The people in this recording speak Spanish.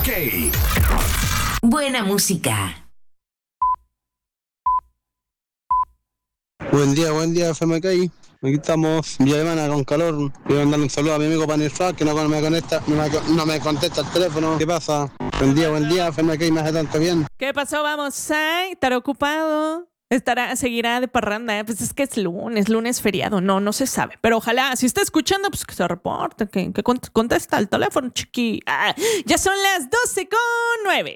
Buena música. Buen día, FMK. Aquí estamos en Villa Alemana con calor. Quiero mandarle un saludo a mi amigo Panifra, que no me contesta el teléfono. ¿Qué pasa? Buen día, FMK, me hace tanto bien. ¿Qué pasó? Vamos a estar ocupado. Seguirá de parranda, ¿eh? Pues es que es lunes feriado, no se sabe. Pero ojalá, si está escuchando, pues que se reporte, que contesta el teléfono, chiqui. Ya son las 12:09.